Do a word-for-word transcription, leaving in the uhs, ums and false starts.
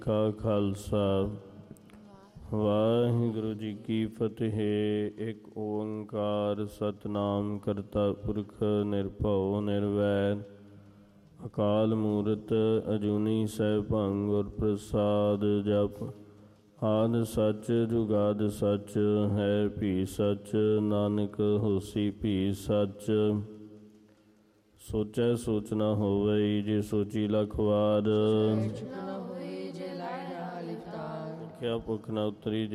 ਕਾ ਖਾਲਸਾ ਵਾਹਿਗੁਰੂ ਜੀ ਕੀ ਫਤਿਹ। ਇੱਕ ਓੰਕਾਰ ਸਤਿਨਾਮ ਕਰਤਾ ਪੁਰਖ ਨਿਰਭਉ ਨਿਰਵੈਰ ਅਕਾਲ ਮੂਰਤ ਅਜੂਨੀ ਸੈਭੰ ਗੁਰ ਪ੍ਰਸਾਦ। ਜਪ ਆਦਿ ਸੱਚ ਜੁਗਾਦਿ ਸੱਚ ਹੈ ਭੀ ਸੱਚ, ਨਾਨਕ ਹੋਸੀ ਭੀ ਸੱਚ। ਸੋਚੈ ਸੋਚ ਨਾ ਹੋਵਈ, ਜੇ ਸੋਚੀ ਲੱਖ ਵਾਰ। ਭੁਖਿਆ ਭੁਖ ਨਾ ਉਤਰੀ,